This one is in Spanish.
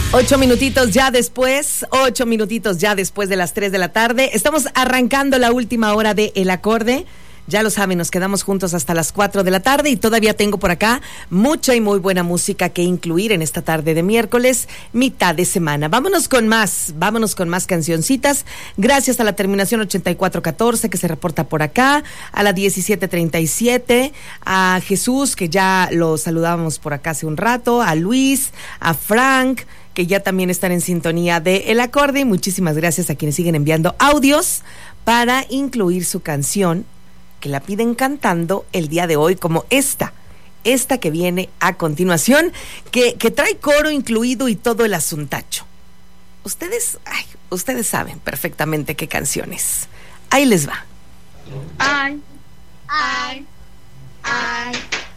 8 minutitos ya después de las 3 de la tarde. Estamos arrancando la última hora de El Acorde. Ya lo saben, nos quedamos juntos hasta las 4 de la tarde y todavía tengo por acá mucha y muy buena música que incluir en esta tarde de miércoles, mitad de semana. Vámonos con más cancioncitas. Gracias a la terminación 8414 que se reporta por acá, a la 1737, a Jesús, que ya lo saludábamos por acá hace un rato, a Luis, a Frank, que ya también están en sintonía de El Acorde. Y muchísimas gracias a quienes siguen enviando audios para incluir su canción que la piden cantando el día de hoy, como esta que viene a continuación, que trae coro incluido y todo el asuntacho. Ustedes saben perfectamente qué canción es. Ahí les va. Ay, ay, ay.